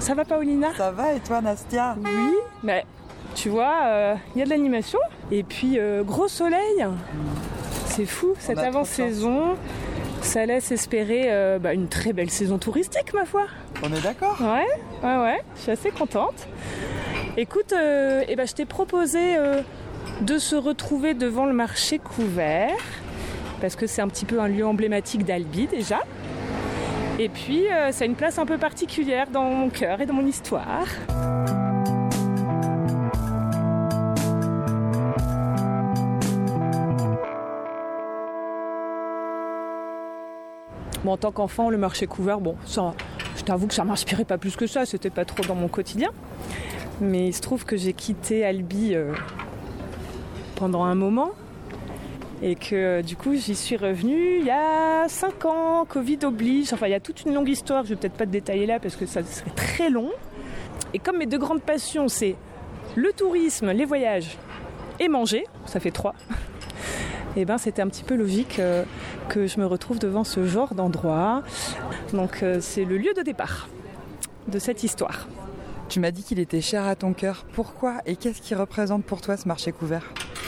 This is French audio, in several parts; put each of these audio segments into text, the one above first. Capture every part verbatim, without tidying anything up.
Ça va, Paulina? Ça va, et toi, Nastia? Oui, mais tu vois, il euh, y a de l'animation. Et puis, euh, gros soleil. C'est fou, cette avant-saison. Ça laisse espérer euh, bah, une très belle saison touristique, ma foi. On est d'accord? Ouais, ouais, ouais. Je suis assez contente. Écoute, euh, eh ben, je t'ai proposé euh, de se retrouver devant le marché couvert. Parce que c'est un petit peu un lieu emblématique d'Albi, déjà. Et puis, euh, ça a une place un peu particulière dans mon cœur et dans mon histoire. Bon, en tant qu'enfant, le marché couvert, bon, ça, je t'avoue que ça m'inspirait pas plus que ça, c'était pas trop dans mon quotidien. Mais il se trouve que j'ai quitté Albi euh, pendant un moment. Et que du coup j'y suis revenue il y a cinq ans, Covid oblige, enfin il y a toute une longue histoire, je vais peut-être pas te détailler là parce que ça serait très long. Et comme mes deux grandes passions c'est le tourisme, les voyages et manger, ça fait trois, et ben c'était un petit peu logique euh, que je me retrouve devant ce genre d'endroit. Donc euh, c'est le lieu de départ de cette histoire. Tu m'as dit qu'il était cher à ton cœur, pourquoi et qu'est-ce qui représente pour toi ce marché couvert ?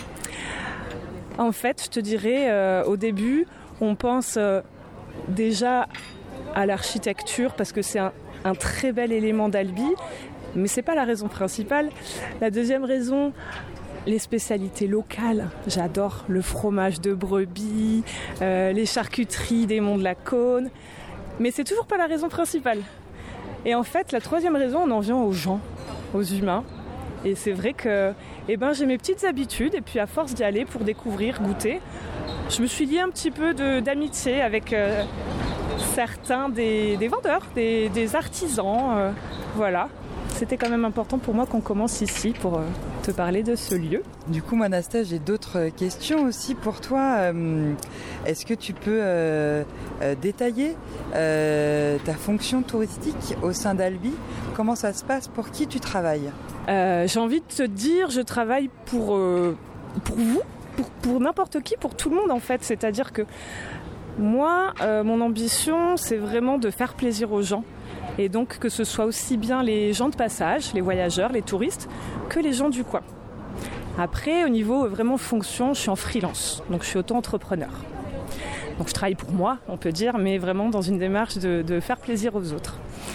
En fait, je te dirais, euh, au début, on pense euh, déjà à l'architecture parce que c'est un, un très bel élément d'Albi, mais c'est pas la raison principale. La deuxième raison, les spécialités locales. J'adore le fromage de brebis, euh, les charcuteries des Monts de la Cône, mais c'est toujours pas la raison principale. Et en fait, la troisième raison, on en vient aux gens, aux humains. Et c'est vrai que eh ben, j'ai mes petites habitudes et puis à force d'y aller pour découvrir, goûter, je me suis liée un petit peu de, d'amitié avec euh, certains des, des vendeurs, des, des artisans. Euh, voilà, c'était quand même important pour moi qu'on commence ici pour euh, te parler de ce lieu. Du coup, moi, Nastia, j'ai d'autres questions aussi pour toi. Euh, est-ce que tu peux euh, euh, détailler euh, ta fonction touristique au sein d'Albi ? Comment ça se passe ? Pour qui tu travailles ? euh, J'ai envie de te dire, je travaille pour, euh, pour vous, pour, pour n'importe qui, pour tout le monde en fait. C'est-à-dire que moi, euh, mon ambition, c'est vraiment de faire plaisir aux gens. Et donc que ce soit aussi bien les gens de passage, les voyageurs, les touristes, que les gens du coin. Après, au niveau vraiment fonction, je suis en freelance, donc je suis auto-entrepreneur. Donc je travaille pour moi, on peut dire, mais vraiment dans une démarche de, de faire plaisir aux autres.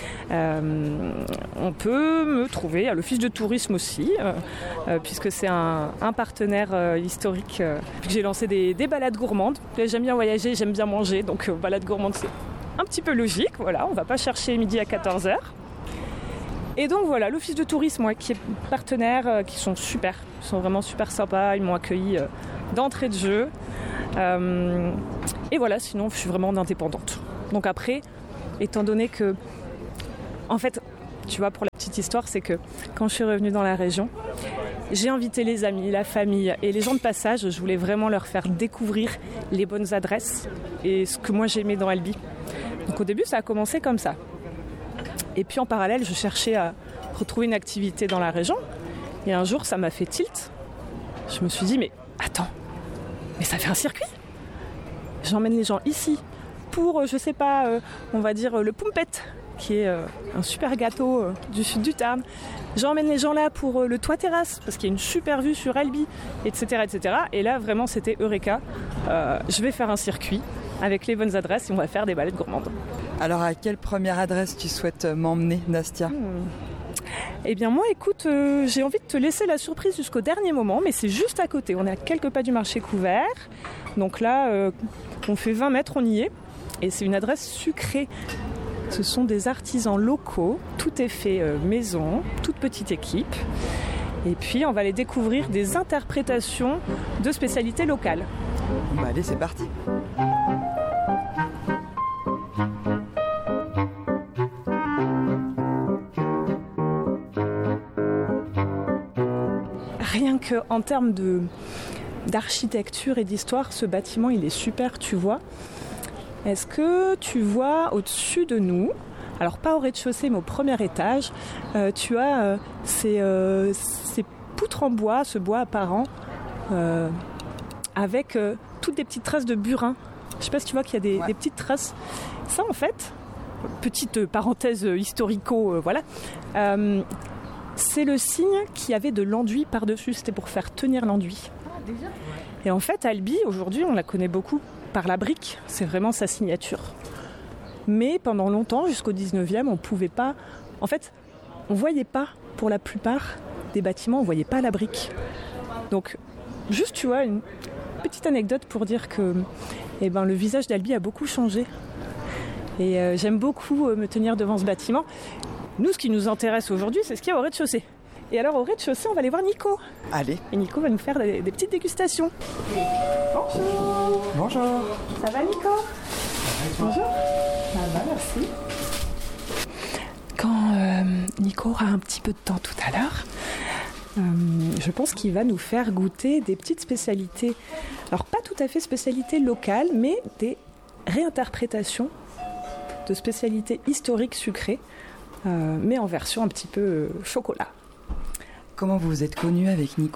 Euh, on peut me trouver à l'office de tourisme aussi, euh, euh, puisque c'est un, un partenaire euh, historique. Euh, puis que j'ai lancé des, des balades gourmandes. J'aime bien voyager, j'aime bien manger, donc euh, balade gourmande c'est un petit peu logique. Voilà, on va pas chercher midi à quatorze heures. Et donc voilà, l'office de tourisme ouais, qui est partenaire, euh, qui sont super, ils sont vraiment super sympas, ils m'ont accueilli euh, d'entrée de jeu. Euh, et voilà, sinon je suis vraiment indépendante. Donc après, étant donné que, en fait, tu vois, pour la petite histoire, c'est que quand je suis revenue dans la région, j'ai invité les amis, la famille et les gens de passage. Je voulais vraiment leur faire découvrir les bonnes adresses et ce que moi j'aimais dans Albi. Donc au début, ça a commencé comme ça. Et puis en parallèle, je cherchais à retrouver une activité dans la région. Et un jour, ça m'a fait tilt. Je me suis dit, mais attends, mais ça fait un circuit. J'emmène les gens ici pour, je sais pas, euh, on va dire le Pumpet, qui est euh, un super gâteau euh, du sud du Tarn. J'emmène les gens là pour euh, le toit terrasse, parce qu'il y a une super vue sur Albi, et cetera, et cetera. Et là, vraiment, c'était Eureka. Euh, je vais faire un circuit avec les bonnes adresses et on va faire des balades gourmandes. Alors, à quelle première adresse tu souhaites m'emmener, Nastia ? hmm. Eh bien, moi, écoute, euh, j'ai envie de te laisser la surprise jusqu'au dernier moment, mais c'est juste à côté. On est à quelques pas du marché couvert. Donc là, euh, on fait vingt mètres, on y est. Et c'est une adresse sucrée. Ce sont des artisans locaux. Tout est fait euh, maison, toute petite équipe. Et puis, on va aller découvrir des interprétations de spécialités locales. Bah allez, c'est parti. Rien qu'en termes de, d'architecture et d'histoire, ce bâtiment, il est super, tu vois. Est-ce que tu vois au-dessus de nous, alors pas au rez-de-chaussée, mais au premier étage, euh, tu as euh, ces, euh, ces poutres en bois, ce bois apparent, euh, avec euh, toutes des petites traces de burin. Je sais pas si tu vois qu'il y a des, ouais. des petites traces. Ça, en fait, petite parenthèse historico, euh, voilà. Euh, c'est le signe qui avait de l'enduit par-dessus, c'était pour faire tenir l'enduit. Ah, déjà ? Et en fait, Albi, aujourd'hui, on la connaît beaucoup par la brique, c'est vraiment sa signature. Mais pendant longtemps, jusqu'au dix-neuvième, on ne pouvait pas... En fait, on ne voyait pas, pour la plupart des bâtiments, on ne voyait pas la brique. Donc, juste, tu vois, une petite anecdote pour dire que eh ben, le visage d'Albi a beaucoup changé. Et euh, j'aime beaucoup euh, me tenir devant ce bâtiment. Nous, ce qui nous intéresse aujourd'hui, c'est ce qu'il y a au rez-de-chaussée. Et alors, au rez-de-chaussée, on va aller voir Nico. Allez. Et Nico va nous faire des, des petites dégustations. Bonjour. Bonjour. Ça va, Nico ? Bonjour. Ça va, merci. Quand euh, Nico aura un petit peu de temps tout à l'heure, euh, je pense qu'il va nous faire goûter des petites spécialités. Alors, pas tout à fait spécialités locales, mais des réinterprétations de spécialités historiques sucrées, euh, mais en version un petit peu euh, chocolat. Comment vous vous êtes connus avec Nico ?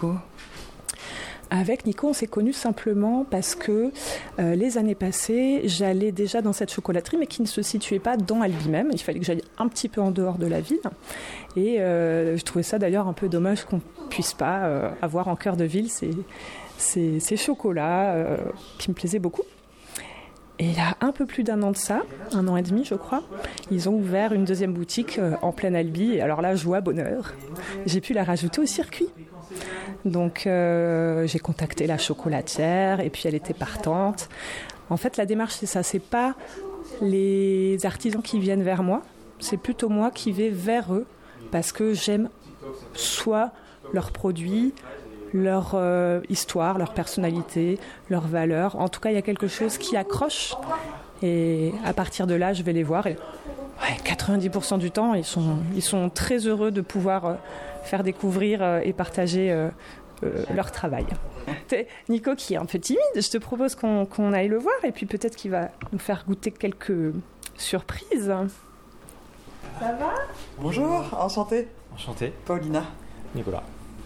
Avec Nico, on s'est connus simplement parce que euh, les années passées, j'allais déjà dans cette chocolaterie, mais qui ne se situait pas dans Albi même. Il fallait que j'aille un petit peu en dehors de la ville. Et euh, je trouvais ça d'ailleurs un peu dommage qu'on ne puisse pas euh, avoir en cœur de ville ces, ces, ces chocolats euh, qui me plaisaient beaucoup. Et il y a un peu plus d'un an de ça, un an et demi je crois, ils ont ouvert une deuxième boutique euh, en pleine Albi. Et alors là, joie, bonheur, j'ai pu la rajouter au circuit. Donc euh, j'ai contacté la chocolatière et puis elle était partante. En fait, la démarche c'est ça, c'est pas les artisans qui viennent vers moi, c'est plutôt moi qui vais vers eux parce que j'aime soit leurs produits, leur euh, histoire, leur personnalité, leurs valeurs. En tout cas, il y a quelque chose qui accroche et à partir de là, je vais les voir et ouais, quatre-vingt-dix pour cent du temps, ils sont, ils sont très heureux de pouvoir euh, faire découvrir euh, et partager euh, euh, leur travail. C'est Nico qui est un peu timide, je te propose qu'on, qu'on aille le voir et puis peut-être qu'il va nous faire goûter quelques surprises. Ça va ? Bonjour, enchanté. Enchanté. Paulina. Nicolas.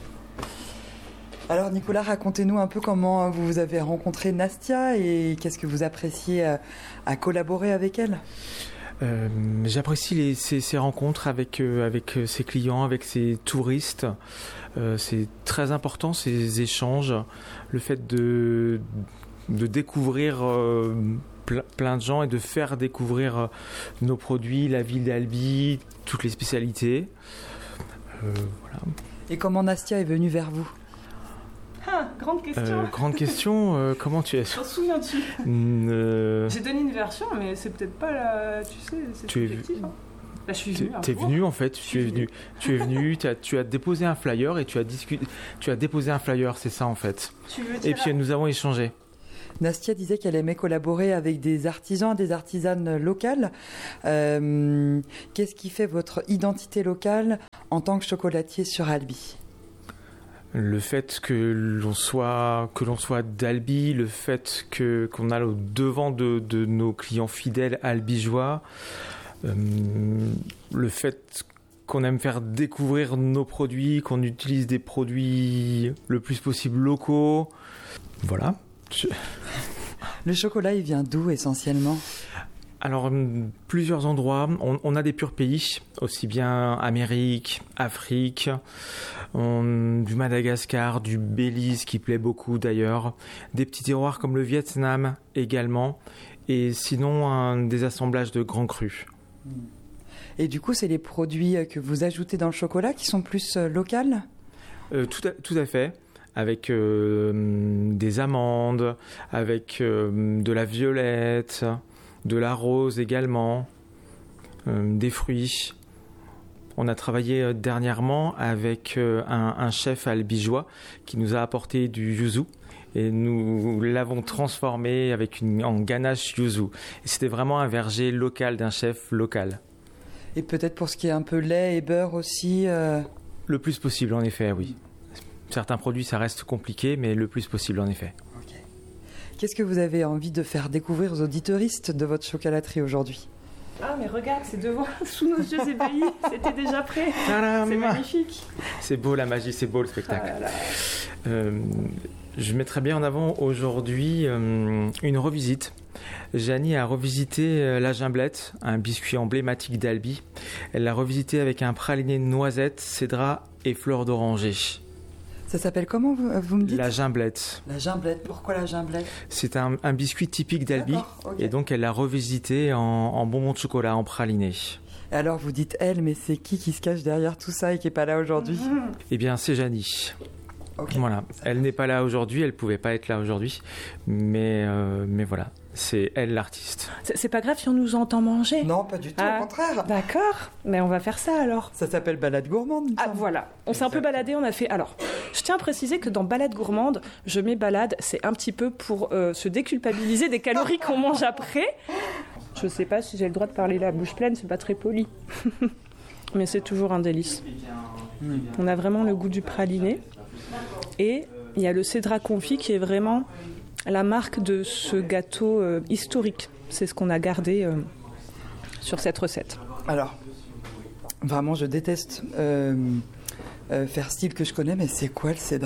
Alors Nicolas, racontez-nous un peu comment vous avez rencontré Nastia et qu'est-ce que vous appréciez à, à collaborer avec elle ? Euh, j'apprécie les, ces, ces rencontres avec, euh, avec ses clients, avec ses touristes. Euh, c'est très important ces échanges, le fait de, de découvrir euh, ple, plein de gens et de faire découvrir euh, nos produits, la ville d'Albi, toutes les spécialités. Euh, voilà. Et comment Nastia est venue vers vous ? Ah, grande question. Euh, grande question, euh, comment tu es ? T'en souviens-tu ? euh... J'ai donné une version, mais c'est peut-être pas la. Tu sais, c'est tu subjectif. Es... Hein. Là, je suis venue. T'es, t'es venu en fait. Tu es venu. Tu es venu. Tu as, tu as déposé un flyer et tu as discuté. Tu as déposé un flyer, c'est ça en fait. Tu veux dire et puis nous avons échangé. Nastia disait qu'elle aimait collaborer avec des artisans, des artisanes locales. Euh, qu'est-ce qui fait votre identité locale en tant que chocolatier sur Albi ? Le fait que l'on soit que l'on soit d'Albi, le fait que qu'on a au devant de, de nos clients fidèles albigeois, euh, le fait qu'on aime faire découvrir nos produits, qu'on utilise des produits le plus possible locaux, voilà. Je... Le chocolat, il vient d'où essentiellement ? Alors, plusieurs endroits. On, on a des purs pays, aussi bien Amérique, Afrique, on, du Madagascar, du Belize qui plaît beaucoup d'ailleurs, des petits terroirs comme le Vietnam également, et sinon un, des assemblages de grands crus. Et du coup, c'est les produits que vous ajoutez dans le chocolat qui sont plus euh, locaux ? euh, tout, à, tout à fait. Avec euh, des amandes, avec euh, de la violette, de la rose également, euh, des fruits. On a travaillé dernièrement avec euh, un, un chef albigeois qui nous a apporté du yuzu et nous l'avons transformé avec une, en ganache yuzu. Et c'était vraiment un verger local d'un chef local. Et peut-être pour ce qui est un peu lait et beurre aussi euh... Le plus possible en effet, oui. Certains produits ça reste compliqué, mais le plus possible en effet. Qu'est-ce que vous avez envie de faire découvrir aux auditeuristes de votre chocolaterie aujourd'hui ? Ah mais regarde, c'est devant, sous nos yeux ébahis, c'était déjà prêt. Tadam ! C'est magnifique. C'est beau la magie, c'est beau le spectacle. Ah là là. Euh, je mettrais bien en avant aujourd'hui euh, une revisite. Janie a revisité euh, la gimblette, un biscuit emblématique d'Albi. Elle l'a revisité avec un praliné de noisettes, cédra et fleurs d'oranger. Ça s'appelle comment, vous, vous me dites ? La gimblette. La gimblette, pourquoi la gimblette ? C'est un, un biscuit typique d'Albi. Okay. Et donc elle l'a revisité en, en bonbon de chocolat, en praliné. Et alors vous dites elle, mais c'est qui qui se cache derrière tout ça et qui n'est pas là aujourd'hui ? Eh bien c'est Janie. Okay. Voilà, elle n'est pas là aujourd'hui, elle pouvait pas être là aujourd'hui, mais euh, mais voilà, c'est elle l'artiste. C'est, c'est pas grave si on nous entend manger. Non, pas du tout, ah, au contraire. D'accord, mais on va faire ça alors. Ça s'appelle balade gourmande. Ah voilà, on s'est un peu baladé, on a fait. Alors, je tiens à préciser que dans balade gourmande, je mets balade, c'est un petit peu pour euh, se déculpabiliser des calories qu'on mange après. Je sais pas si j'ai le droit de parler la bouche pleine, c'est pas très poli, mais c'est toujours un délice. Mmh. On a vraiment le goût du praliné. Et il y a le cédra confit qui est vraiment la marque de ce gâteau euh, historique. C'est ce qu'on a gardé euh, sur cette recette. Alors, vraiment, je déteste euh, euh, faire style que je connais, mais c'est quoi le cédra ?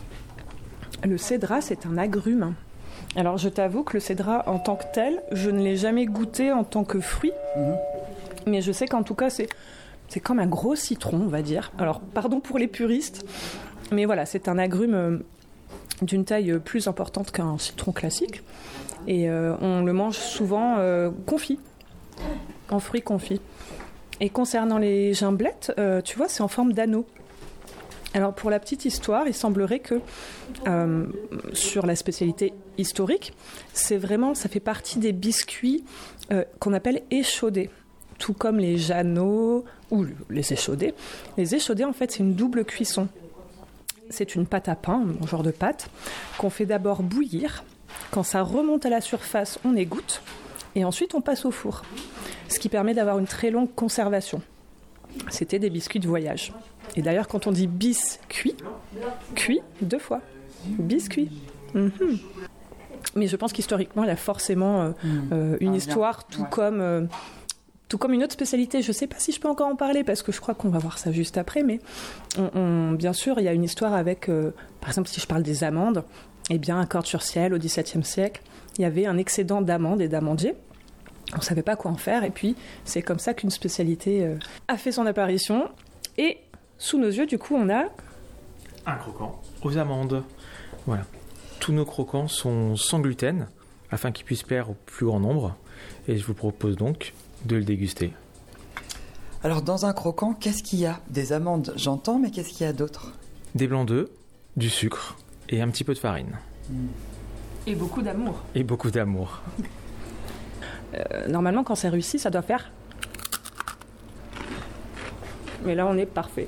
Le cédra, c'est un agrume. Alors, je t'avoue que le cédra, en tant que tel, je ne l'ai jamais goûté en tant que fruit. Mmh. Mais je sais qu'en tout cas, c'est, c'est comme un gros citron, on va dire. Alors, pardon pour les puristes. Mais voilà, c'est un agrume d'une taille plus importante qu'un citron classique. Et euh, on le mange souvent euh, confit, en fruits confits. Et concernant les gimblettes, euh, tu vois, c'est en forme d'anneau. Alors pour la petite histoire, il semblerait que euh, sur la spécialité historique, c'est vraiment, ça fait partie des biscuits euh, qu'on appelle échaudés. Tout comme les Jeannots ou les échaudés. Les échaudés, en fait, c'est une double cuisson. C'est une pâte à pain, un genre de pâte, qu'on fait d'abord bouillir. Quand ça remonte à la surface, on égoutte. Et ensuite, on passe au four. Ce qui permet d'avoir une très longue conservation. C'était des biscuits de voyage. Et d'ailleurs, quand on dit biscuit, cuit deux fois. Biscuit. Mm-hmm. Mais je pense qu'historiquement, il y a forcément euh, euh, une ah, histoire, tout ouais. comme... Euh, Tout comme une autre spécialité, je ne sais pas si je peux encore en parler parce que je crois qu'on va voir ça juste après, mais on, on, bien sûr, il y a une histoire avec, euh, par exemple, si je parle des amandes, eh bien, à Cordes-sur-Ciel, au XVIIe siècle, il y avait un excédent d'amandes et d'amandiers. On ne savait pas quoi en faire, et puis c'est comme ça qu'une spécialité euh, a fait son apparition. Et sous nos yeux, du coup, on a... un croquant aux amandes. Voilà. Tous nos croquants sont sans gluten, afin qu'ils puissent plaire au plus grand nombre. Et je vous propose donc de le déguster. Alors, dans un croquant, qu'est-ce qu'il y a ? Des amandes, j'entends, mais qu'est-ce qu'il y a d'autre ? Des blancs d'œufs, du sucre et un petit peu de farine. Et beaucoup d'amour. Et beaucoup d'amour. Euh, normalement, quand c'est réussi, ça doit faire... Mais là, on est parfait.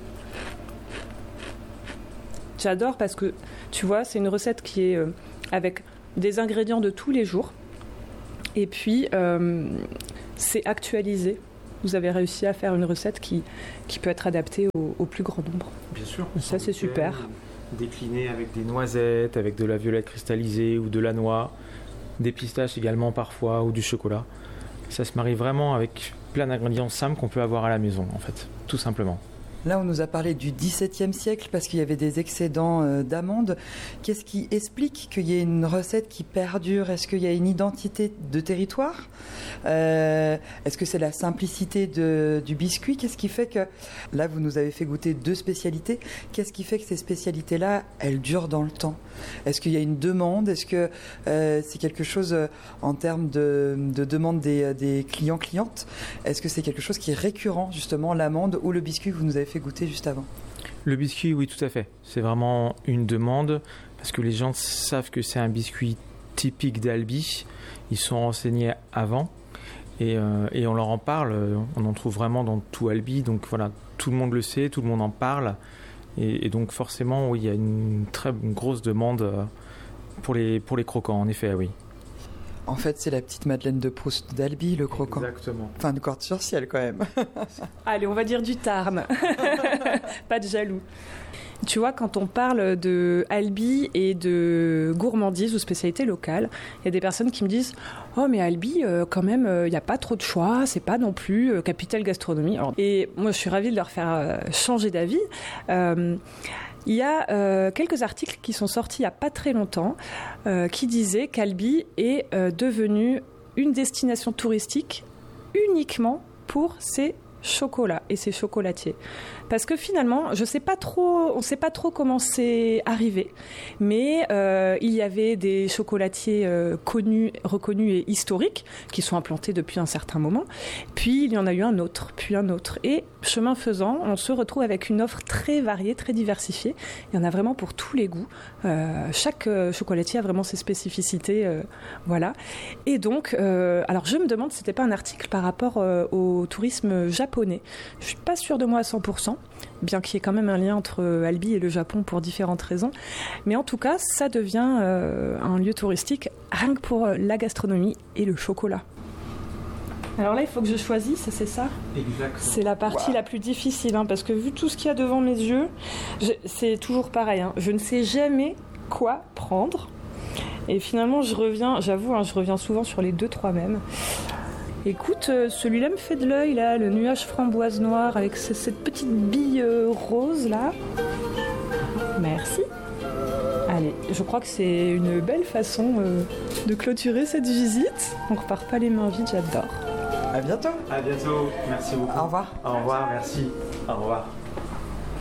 J'adore parce que, tu vois, c'est une recette qui est euh, avec des ingrédients de tous les jours. Et puis... Euh, c'est actualisé. Vous avez réussi à faire une recette qui, qui peut être adaptée au, au plus grand nombre. Bien sûr. Ça, c'est super. Décliné avec des noisettes, avec de la violette cristallisée ou de la noix, des pistaches également parfois ou du chocolat. Ça se marie vraiment avec plein d'ingrédients simples qu'on peut avoir à la maison, en fait, tout simplement. Là, on nous a parlé du XVIIe siècle parce qu'il y avait des excédents euh, d'amandes. Qu'est-ce qui explique qu'il y ait une recette qui perdure ? Est-ce qu'il y a une identité de territoire ? euh, Est-ce que c'est la simplicité de, du biscuit ? Qu'est-ce qui fait que... Là, vous nous avez fait goûter deux spécialités. Qu'est-ce qui fait que ces spécialités-là, elles durent dans le temps ? Est-ce qu'il y a une demande ? Est-ce que euh, c'est quelque chose euh, en termes de, de demande des, des clients-clientes ? Est-ce que c'est quelque chose qui est récurrent, justement, l'amande ou le biscuit que vous nous avez fait goûter juste avant ? Le biscuit, oui, tout à fait. C'est vraiment une demande parce que les gens savent que c'est un biscuit typique d'Albi. Ils sont renseignés avant et, euh, et on leur en parle. On en trouve vraiment dans tout Albi. Donc voilà, tout le monde le sait, tout le monde en parle. Et, et donc forcément, oui, il y a une très une grosse demande pour les, pour les croquants, en effet, oui. En fait, c'est la petite Madeleine de Proust d'Albi, le croquant. Exactement. Enfin, de Cordes-sur-Ciel, quand même. Allez, on va dire du Tarn. Pas de jaloux. Tu vois, quand on parle de Albi et de gourmandise ou spécialité locale, il y a des personnes qui me disent « Oh, mais Albi, euh, quand même, il euh, n'y a pas trop de choix, c'est pas non plus euh, capitale gastronomie. » Et moi, je suis ravie de leur faire euh, changer d'avis. Euh, il y a euh, quelques articles qui sont sortis il n'y a pas très longtemps euh, qui disaient qu'Albi est euh, devenue une destination touristique uniquement pour ses chocolats et ses chocolatiers. Parce que finalement, je sais pas trop, on ne sait pas trop comment c'est arrivé, mais euh, il y avait des chocolatiers euh, connus, reconnus et historiques qui sont implantés depuis un certain moment. Puis il y en a eu un autre, puis un autre. Et chemin faisant, on se retrouve avec une offre très variée, très diversifiée. Il y en a vraiment pour tous les goûts. Euh, chaque euh, chocolatier a vraiment ses spécificités, euh, voilà. Et donc, euh, alors je me demande si c'était pas un article par rapport euh, au tourisme japonais. Je suis pas sûre de moi à cent pour cent. Bien qu'il y ait quand même un lien entre Albi et le Japon pour différentes raisons. Mais en tout cas, ça devient euh, un lieu touristique rien que pour la gastronomie et le chocolat. Alors là, il faut que je choisisse, c'est ça ? Exactement. C'est la partie wow. la plus difficile, hein, parce que vu tout ce qu'il y a devant mes yeux, je, c'est toujours pareil. Hein, je ne sais jamais quoi prendre. Et finalement, je reviens, j'avoue, hein, je reviens souvent sur les deux, trois mêmes. Écoute, celui-là me fait de l'œil, là, le nuage framboise noire avec ce, cette petite bille euh, rose, là. Merci. Allez, je crois que c'est une belle façon euh, de clôturer cette visite. On repart pas les mains vides, j'adore. À bientôt. À bientôt, merci beaucoup. Au revoir. Au revoir, merci. Au revoir.